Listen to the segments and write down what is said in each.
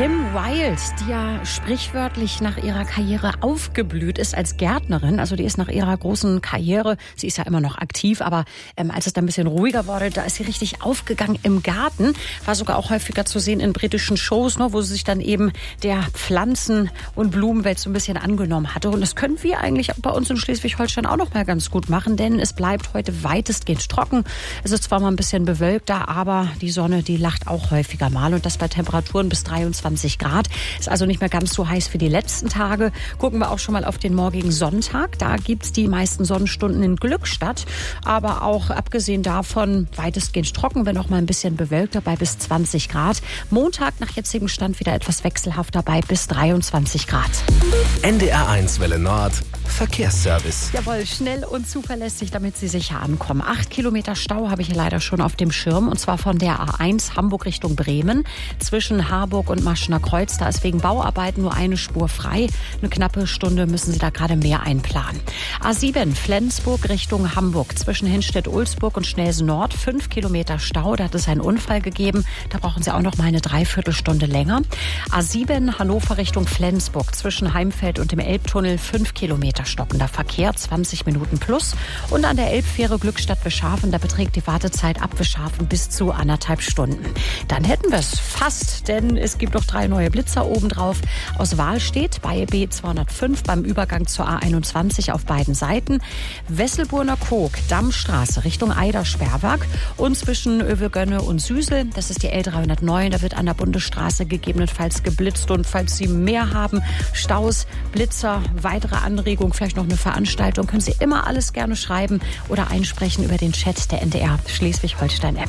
Kim Wilde, die ja sprichwörtlich nach ihrer Karriere aufgeblüht ist als Gärtnerin. Also die ist nach ihrer großen Karriere, sie ist ja immer noch aktiv, aber als es dann ein bisschen ruhiger wurde, da ist sie richtig aufgegangen im Garten. War sogar auch häufiger zu sehen in britischen Shows, ne, wo sie sich dann eben der Pflanzen- und Blumenwelt so ein bisschen angenommen hatte. Und das können wir eigentlich bei uns in Schleswig-Holstein auch noch mal ganz gut machen, denn es bleibt heute weitestgehend trocken. Es ist zwar mal ein bisschen bewölkter, aber die Sonne, die lacht auch häufiger mal und das bei Temperaturen bis 23 Grad. Ist also nicht mehr ganz so heiß wie die letzten Tage. Gucken wir auch schon mal auf den morgigen Sonntag. Da gibt's die meisten Sonnenstunden in Glückstadt. Aber auch abgesehen davon weitestgehend trocken, wenn auch mal ein bisschen bewölkter bei bis 20 Grad. Montag nach jetzigem Stand wieder etwas wechselhafter bei bis 23 Grad. NDR1 Welle Nord. Verkehrsservice. Jawohl, schnell und zuverlässig, damit Sie sicher ankommen. 8 Kilometer Stau habe ich hier leider schon auf dem Schirm. Und zwar von der A1 Hamburg Richtung Bremen. Zwischen Harburg und Maschener Kreuz. Da ist wegen Bauarbeiten nur eine Spur frei. Eine knappe Stunde müssen Sie da gerade mehr einplanen. A7 Flensburg Richtung Hamburg. Zwischen Hinstedt-Ulsburg und Schnelsen Nord. 5 Kilometer Stau. Da hat es einen Unfall gegeben. Da brauchen Sie auch noch mal eine Dreiviertelstunde länger. A7 Hannover Richtung Flensburg. Zwischen Heimfeld und dem Elbtunnel 5 Kilometer stockender Verkehr, 20 Minuten plus. Und an der Elbfähre Glückstadt-Wischhafen, da beträgt die Wartezeit ab Wischhafen bis zu 1,5 Stunden. Dann hätten wir es fast, denn es gibt noch 3 neue Blitzer obendrauf. Aus Wahlstedt bei B205 beim Übergang zur A21 auf beiden Seiten. Wesselburner Koog, Dammstraße Richtung Eidersperrwerk und zwischen Övelgönne und Süsel. Das ist die L309. Da wird an der Bundesstraße gegebenenfalls geblitzt. Und falls Sie mehr haben, Staus, Blitzer, weitere Anregungen, vielleicht noch eine Veranstaltung, können Sie immer alles gerne schreiben oder einsprechen über den Chat der NDR Schleswig-Holstein-App.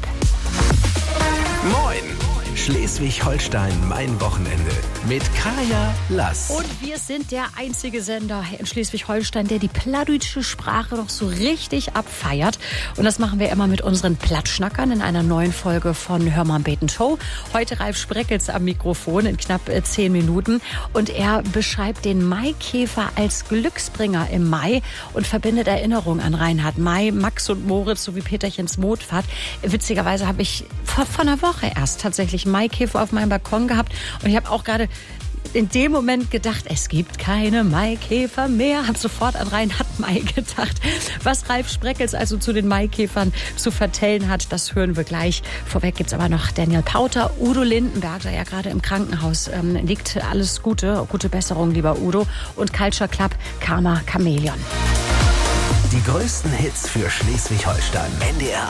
Moin! Schleswig-Holstein, mein Wochenende mit Kaya Lass. Und wir sind der einzige Sender in Schleswig-Holstein, der die plattdeutsche Sprache noch so richtig abfeiert. Und das machen wir immer mit unseren Plattschnackern in einer neuen Folge von Hör mal beten Show. Heute Ralf Spreckels am Mikrofon in knapp 10 Minuten. Und er beschreibt den Maikäfer als Glücksbringer im Mai und verbindet Erinnerungen an Reinhard May, Max und Moritz sowie Peterchens Mondfahrt. Witzigerweise habe ich vor einer Woche erst tatsächlich Maikäfer auf meinem Balkon gehabt und ich habe auch gerade in dem Moment gedacht, es gibt keine Maikäfer mehr. Habe sofort an Reinhard May gedacht. Was Ralf Spreckels also zu den Maikäfern zu vertellen hat, das hören wir gleich. Vorweg gibt's aber noch Daniel Pauter, Udo Lindenberg, der ja gerade im Krankenhaus liegt. Alles Gute, gute Besserung, lieber Udo. Und Culture Club, Karma Chameleon. Die größten Hits für Schleswig-Holstein. NDR